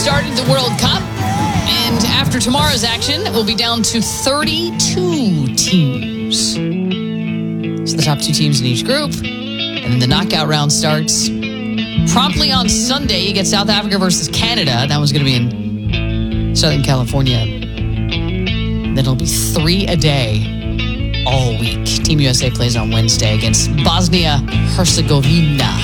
started the World Cup. And after tomorrow's action, it will be down to 32 teams. So the top 2 teams in each group. And then the knockout round starts promptly on Sunday. You get South Africa versus Canada. That one's going to be in Southern California. Then it'll be 3 a day all week. Team USA plays on Wednesday against Bosnia-Herzegovina.